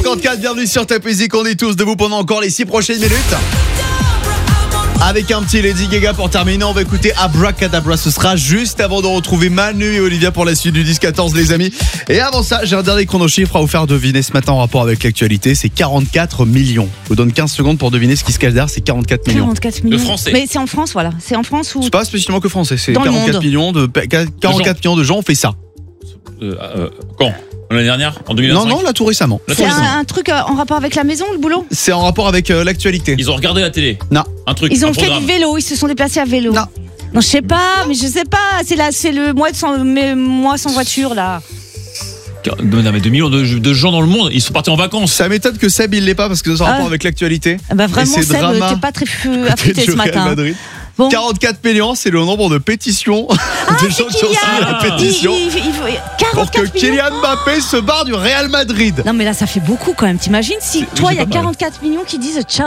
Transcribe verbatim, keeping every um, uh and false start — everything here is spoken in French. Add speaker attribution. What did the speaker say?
Speaker 1: cinquante-quatre, bienvenue sur Top Music, on est tous debout pendant encore les six prochaines minutes. Avec un petit Lady Gaga pour terminer, on va écouter Abracadabra. Ce sera juste avant de retrouver Manu et Olivia pour la suite du dix quatorze, les amis. Et avant ça, j'ai un dernier chrono-chiffre à vous faire deviner ce matin en rapport avec l'actualité. C'est quarante-quatre millions. Je vous donne quinze secondes pour deviner ce qui se cache derrière. C'est quarante-quatre millions.
Speaker 2: quarante-quatre millions.
Speaker 3: De Français.
Speaker 2: Mais c'est en France, voilà. C'est en France ou
Speaker 1: C'est pas spécialement que français. C'est
Speaker 2: Dans le
Speaker 1: quarante-quatre
Speaker 2: monde.
Speaker 1: millions de quarante-quatre millions de gens ont fait ça.
Speaker 3: Euh, euh, quand L'année dernière En deux mille vingt-cinq
Speaker 1: Non, non, là tout récemment.
Speaker 3: Là,
Speaker 2: c'est
Speaker 3: tout récent.
Speaker 2: un, un truc euh, en rapport avec la maison, le boulot?
Speaker 1: C'est en rapport avec euh, l'actualité.
Speaker 3: Ils ont regardé la télé.
Speaker 1: Non.
Speaker 3: Un truc.
Speaker 2: Ils
Speaker 3: un
Speaker 2: ont fait
Speaker 3: programme.
Speaker 2: du vélo, ils se sont déplacés à vélo.
Speaker 1: Non.
Speaker 2: Non, je sais pas, mais je sais pas. C'est là, c'est le mois sans, mais, mois sans voiture là.
Speaker 3: Non, mais deux millions de, de gens dans le monde, ils sont partis en vacances.
Speaker 1: Ça m'étonne que Seb il l'ait pas parce que c'est en
Speaker 2: Ah.
Speaker 1: rapport avec l'actualité.
Speaker 2: Ah bah vraiment,
Speaker 1: Et c'est
Speaker 2: Seb,
Speaker 1: drama.
Speaker 2: t'es pas très feu-
Speaker 1: Côté
Speaker 2: affûté
Speaker 1: du
Speaker 2: ce
Speaker 1: Real
Speaker 2: matin.
Speaker 1: Madrid.
Speaker 2: Bon.
Speaker 1: quarante-quatre millions, c'est le nombre de pétitions
Speaker 2: Ah,
Speaker 1: de
Speaker 2: c'est
Speaker 1: gens qui ont signé
Speaker 2: Kylian.
Speaker 1: la
Speaker 2: Il-
Speaker 1: pétition
Speaker 2: il- il- il-
Speaker 1: pour que
Speaker 2: quarante-quatre millions.
Speaker 1: Kylian Mbappé se barre du Real Madrid.
Speaker 2: Non mais là ça fait beaucoup quand même. T'imagines si
Speaker 3: C'est-
Speaker 2: toi
Speaker 3: c'est
Speaker 2: il y a
Speaker 3: pas mal.
Speaker 2: quarante-quatre millions qui disent ciao.